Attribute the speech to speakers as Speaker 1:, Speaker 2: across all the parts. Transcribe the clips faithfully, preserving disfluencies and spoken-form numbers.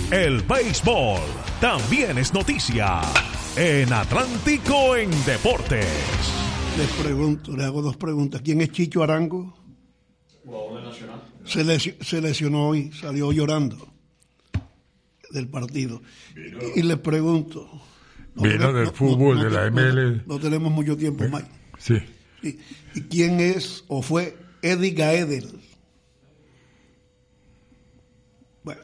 Speaker 1: El béisbol también es noticia en Atlántico en Deportes.
Speaker 2: Les pregunto, le hago dos preguntas. ¿Quién es Chicho Arango?
Speaker 3: Jugador de Nacional.
Speaker 2: Se, lesi- se lesionó hoy, salió llorando del partido.
Speaker 4: Vino.
Speaker 2: Y, y les pregunto. no
Speaker 4: Vino
Speaker 2: tenemos-
Speaker 4: del
Speaker 2: no-
Speaker 4: fútbol,
Speaker 2: no-
Speaker 4: de
Speaker 2: no-
Speaker 4: la
Speaker 2: no-
Speaker 4: M L.
Speaker 2: No, tenemos mucho tiempo,
Speaker 4: ¿Eh?
Speaker 2: Mike.
Speaker 4: Sí.
Speaker 2: Sí. ¿Y quién es o fue Eddie Gaedel? Bueno,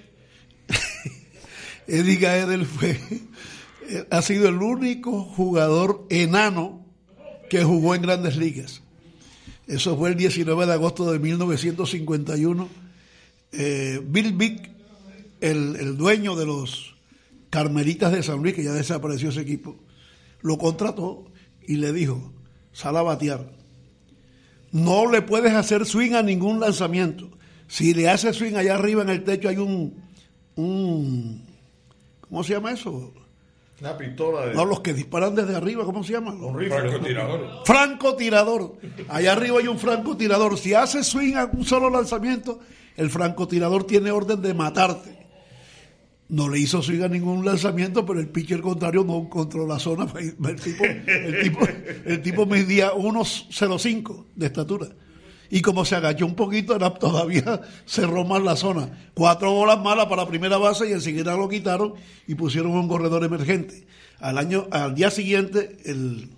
Speaker 2: Eddie Gaedel fue, ha sido el único jugador enano que jugó en Grandes Ligas. Eso fue el diecinueve de agosto de mil novecientos cincuenta y uno. Eh, Bill Vick, el, el dueño de los Carmelitas de San Luis, que ya desapareció ese equipo, lo contrató y le dijo: sal a batear. No le puedes hacer swing a ningún lanzamiento. Si le haces swing allá arriba en el techo hay un, un ¿cómo se llama eso?
Speaker 3: Una pistola de...
Speaker 2: No, los que disparan desde arriba, ¿cómo se llama?
Speaker 3: Un rifle.
Speaker 4: Francotirador.
Speaker 2: Francotirador. Allá arriba hay un francotirador. Si haces swing a un solo lanzamiento, el francotirador tiene orden de matarte. No le hizo swing a ningún lanzamiento, pero el pitcher contrario no encontró la zona. El tipo, el tipo, el tipo medía uno cero cinco de estatura. Y como se agachó un poquito, era, todavía cerró más la zona. Cuatro bolas malas para primera base y enseguida lo quitaron y pusieron un corredor emergente. Al año, al día siguiente, el,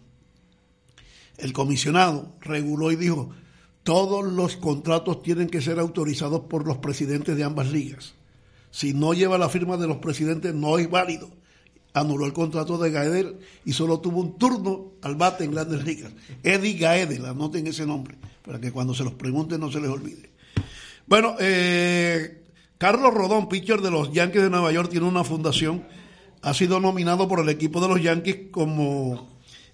Speaker 2: el comisionado reguló y dijo: todos los contratos tienen que ser autorizados por los presidentes de ambas ligas. Si no lleva la firma de los presidentes, no es válido. Anuló el contrato de Gaedel y solo tuvo un turno al bate en Grandes Ligas. Eddie Gaedel, anoten ese nombre, para que cuando se los pregunten no se les olvide. Bueno, eh, Carlos Rodón, pitcher de los Yankees de Nueva York, tiene una fundación. Ha sido nominado por el equipo de los Yankees como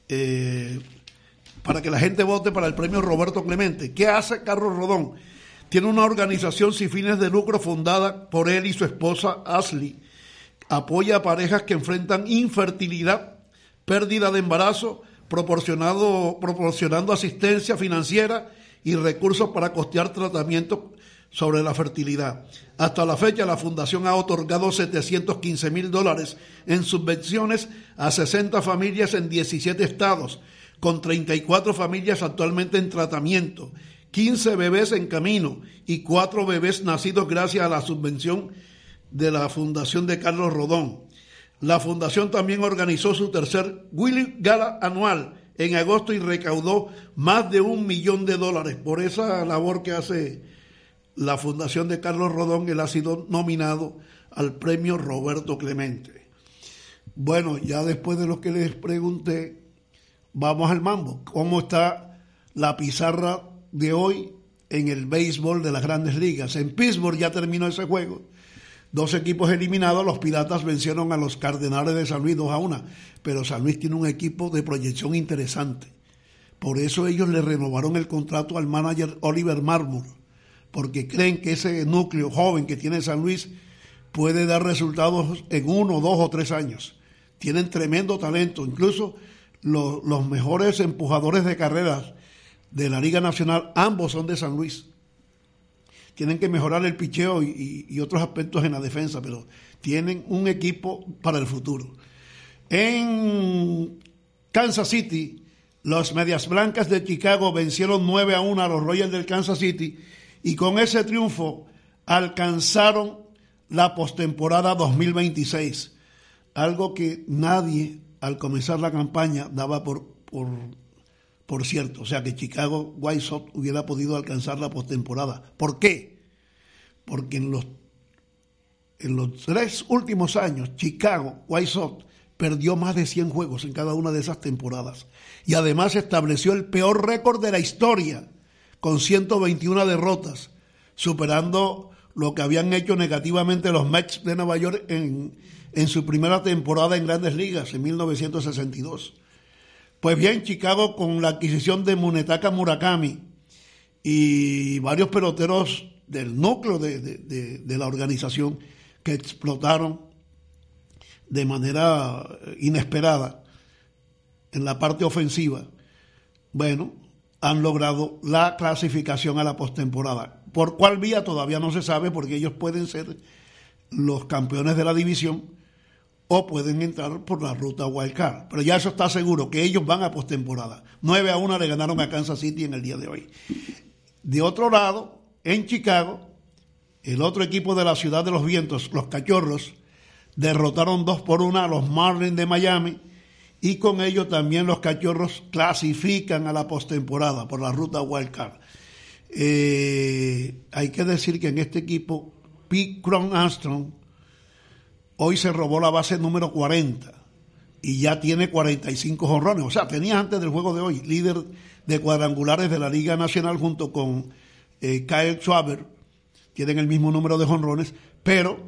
Speaker 2: eh, para que la gente vote para el premio Roberto Clemente. ¿Qué hace Carlos Rodón? Tiene una organización sin fines de lucro fundada por él y su esposa Ashley. Apoya a parejas que enfrentan infertilidad, pérdida de embarazo, proporcionado, proporcionando asistencia financiera y recursos para costear tratamientos sobre la fertilidad. Hasta la fecha, la fundación ha otorgado setecientos quince mil dólares en subvenciones a sesenta familias en diecisiete estados, con treinta y cuatro familias actualmente en tratamiento, quince bebés en camino y cuatro bebés nacidos gracias a la subvención de la Fundación de Carlos Rodón. La fundación también organizó su tercer Willy Gala anual en agosto y recaudó más de un millón de dólares. Por esa labor que hace la Fundación de Carlos Rodón, él ha sido nominado al premio Roberto Clemente. Bueno, ya después de lo que les pregunté, vamos al mambo. ¿Cómo está la pizarra de hoy en el béisbol de las Grandes Ligas? En Pittsburgh ya terminó ese juego. Dos equipos eliminados, los Piratas vencieron a los Cardenales de San Luis dos a uno, pero San Luis tiene un equipo de proyección interesante. Por eso ellos le renovaron el contrato al manager Oliver Marmol, porque creen que ese núcleo joven que tiene San Luis puede dar resultados en uno, dos o tres años. Tienen tremendo talento, incluso los, los mejores empujadores de carreras de la Liga Nacional, ambos son de San Luis. Tienen que mejorar el picheo y, y, y otros aspectos en la defensa, pero tienen un equipo para el futuro. En Kansas City, los Medias Blancas de Chicago vencieron nueve a uno a los Royals del Kansas City y con ese triunfo alcanzaron la postemporada dos mil veintiséis, algo que nadie al comenzar la campaña daba por, por, por cierto, o sea que Chicago White Sox hubiera podido alcanzar la postemporada. ¿Por qué? Porque en los, en los tres últimos años Chicago White Sox perdió más de cien juegos en cada una de esas temporadas y además estableció el peor récord de la historia con ciento veintiuna derrotas, superando lo que habían hecho negativamente los Mets de Nueva York en, en su primera temporada en Grandes Ligas en mil novecientos sesenta y dos. Pues bien, Chicago, con la adquisición de Munetaka Murakami y varios peloteros del núcleo de, de, de, de la organización que explotaron de manera inesperada en la parte ofensiva, bueno, han logrado la clasificación a la postemporada. ¿Por cuál vía? Todavía no se sabe, porque ellos pueden ser los campeones de la división o pueden entrar por la ruta Wild Card. Pero ya eso está seguro, que ellos van a postemporada. nueve a uno le ganaron a Kansas City en el día de hoy. De otro lado, en Chicago, el otro equipo de la Ciudad de los Vientos, los Cachorros, derrotaron dos por uno a los Marlins de Miami y con ello también los Cachorros clasifican a la postemporada por la ruta Wild Card. Eh, hay que decir que en este equipo, Pete Crow Armstrong hoy se robó la base número cuarenta y ya tiene cuarenta y cinco jonrones. O sea, tenía antes del juego de hoy líder de cuadrangulares de la Liga Nacional junto con eh, Kyle Schwarber. Tienen el mismo número de jonrones, pero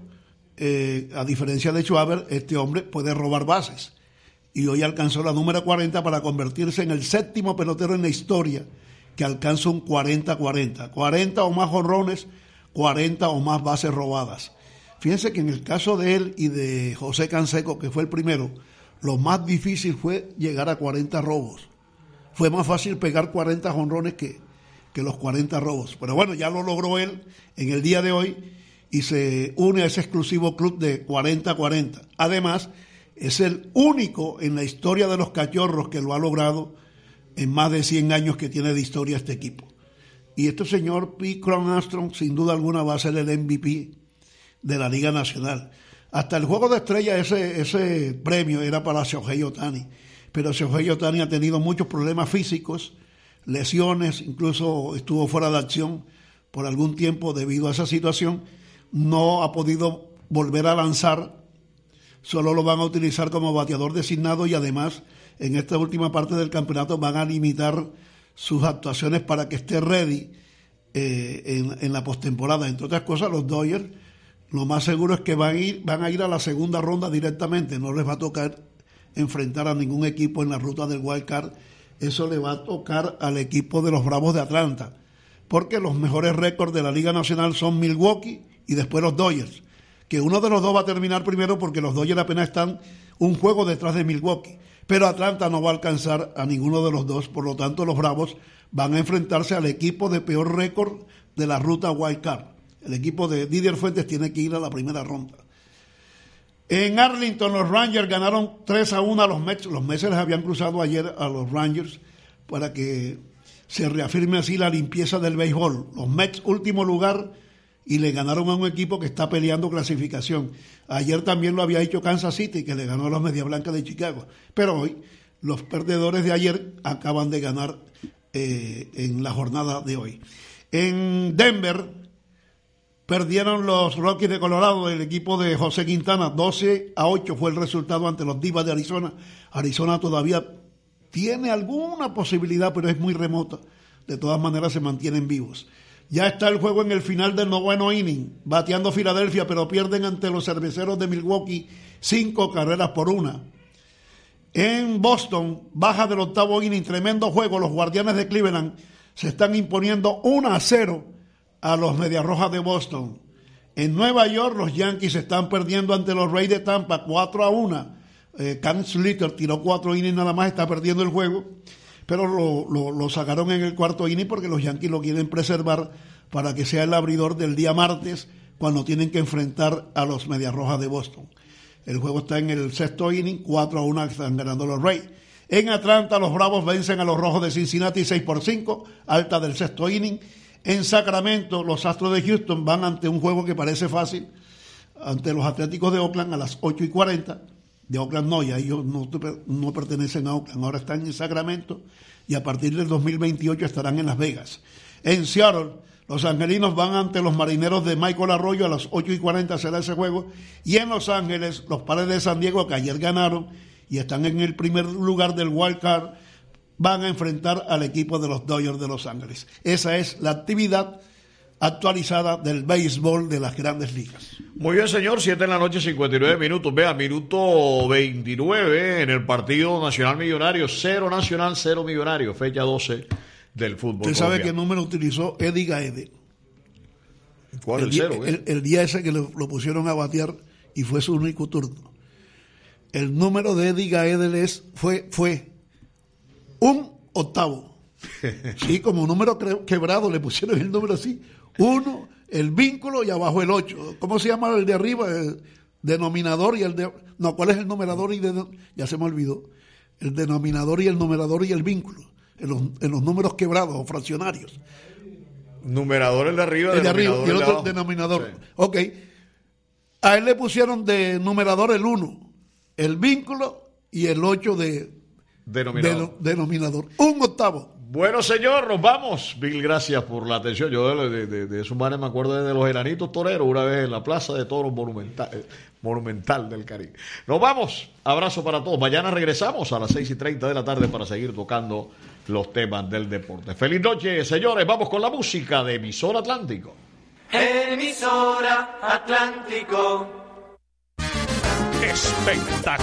Speaker 2: eh, a diferencia de Schwarber, este hombre puede robar bases. Y hoy alcanzó la número cuarenta para convertirse en el séptimo pelotero en la historia que alcanza un cuarenta cuarenta. cuarenta o más jonrones, cuarenta o más bases robadas. Fíjense que en el caso de él y de José Canseco, que fue el primero, lo más difícil fue llegar a cuarenta robos. Fue más fácil pegar cuarenta jonrones que, que los cuarenta robos. Pero bueno, ya lo logró él en el día de hoy y se une a ese exclusivo club de cuarenta cuarenta. Además, es el único en la historia de los Cachorros que lo ha logrado en más de cien años que tiene de historia este equipo. Y este señor Pete Crow Armstrong, sin duda alguna, va a ser el M V P de la Liga Nacional. Hasta el Juego de Estrellas, ese, ese premio era para Shohei Ohtani, pero Shohei Ohtani ha tenido muchos problemas físicos, lesiones, incluso estuvo fuera de acción por algún tiempo debido a esa situación, no ha podido volver a lanzar, solo lo van a utilizar como bateador designado y además en esta última parte del campeonato van a limitar sus actuaciones para que esté ready eh, en, en la postemporada. Entre otras cosas, los Dodgers lo más seguro es que van a ir, van a ir a la segunda ronda directamente, no les va a tocar enfrentar a ningún equipo en la ruta del Wild Card, eso le va a tocar al equipo de los Bravos de Atlanta, porque los mejores récords de la Liga Nacional son Milwaukee y después los Dodgers, que uno de los dos va a terminar primero porque los Dodgers apenas están un juego detrás de Milwaukee, pero Atlanta no va a alcanzar a ninguno de los dos, por lo tanto los Bravos van a enfrentarse al equipo de peor récord de la ruta Wild Card. El equipo de Didier Fuentes tiene que ir a la primera ronda. En Arlington los Rangers ganaron tres a uno a los Mets. Los Mets les habían cruzado ayer a los Rangers para que se reafirme así la limpieza del béisbol. Los Mets último lugar y le ganaron a un equipo que está peleando clasificación. Ayer también lo había hecho Kansas City, que le ganó a los Medias Blancas de Chicago. Pero hoy los perdedores de ayer acaban de ganar eh, en la jornada de hoy. En Denver perdieron los Rockies de Colorado, el equipo de José Quintana, doce a ocho fue el resultado ante los Divas de Arizona. Arizona todavía tiene alguna posibilidad, pero es muy remota. De todas maneras se mantienen vivos. Ya está el juego en el final del noveno inning, bateando Filadelfia, pero pierden ante los Cerveceros de Milwaukee cinco carreras por una. En Boston, baja del octavo inning, tremendo juego, los Guardianes de Cleveland se están imponiendo uno a cero a los Medias Rojas de Boston. En Nueva York los Yankees están perdiendo ante los Rays de Tampa cuatro a uno. Eh, Cam Slater tiró cuatro innings nada más, está perdiendo el juego, pero lo, lo, lo sacaron en el cuarto inning porque los Yankees lo quieren preservar para que sea el abridor del día martes cuando tienen que enfrentar a los Medias Rojas de Boston. El juego está en el sexto inning, cuatro a uno están ganando los Rays. En Atlanta los Bravos vencen a los Rojos de Cincinnati seis por cinco, alta del sexto inning. En Sacramento, los Astros de Houston van ante un juego que parece fácil, ante los Atléticos de Oakland a las ocho y cuarenta. De Oakland no, ya ellos no, no pertenecen a Oakland, ahora están en Sacramento y a partir del dos mil veintiocho estarán en Las Vegas. En Seattle, los angelinos van ante los Marineros de Michael Arroyo a las ocho y cuarenta será ese juego. Y en Los Ángeles, los Padres de San Diego, que ayer ganaron y están en el primer lugar del Wild Card, van a enfrentar al equipo de los Dodgers de Los Ángeles. Esa es la actividad actualizada del béisbol de las Grandes Ligas.
Speaker 3: Muy bien, señor, siete en la noche, cincuenta y nueve minutos. Vea, minuto veintinueve en el partido Nacional Millonario, cero Nacional, cero Millonario, fecha doce del fútbol.
Speaker 2: ¿Usted sabe qué número utilizó Eddie Gaede?
Speaker 3: ¿Cuál
Speaker 2: el
Speaker 3: el cero?
Speaker 2: El, el día ese que lo, lo pusieron a batear y fue su único turno. El número de Eddie Gaede es, fue, fue un octavo. Sí, como número quebrado le pusieron el número así. Uno el vínculo y abajo el ocho. ¿Cómo se llama el de arriba? El denominador y el de... No, ¿cuál es el numerador y de... Ya se me olvidó. El denominador y el numerador y el vínculo. En los, en los números quebrados o fraccionarios.
Speaker 3: Numerador el de arriba,
Speaker 2: el de arriba y el otro
Speaker 3: de
Speaker 2: denominador.
Speaker 3: Sí.
Speaker 2: Ok. A él le pusieron de numerador el uno, el vínculo y el ocho de
Speaker 3: denominador.
Speaker 2: De, denominador. Un octavo.
Speaker 3: Bueno, señor, nos vamos. Mil gracias por la atención. Yo de, de, de, de esos manes me acuerdo de los enanitos toreros, una vez en la Plaza de Toros Monumental, eh, Monumental del Caribe. Nos vamos. Abrazo para todos. Mañana regresamos a las seis y treinta de la tarde para seguir tocando los temas del deporte. Feliz noche, señores. Vamos con la música de Emisora Atlántico.
Speaker 4: Emisora Atlántico.
Speaker 1: Espectacular.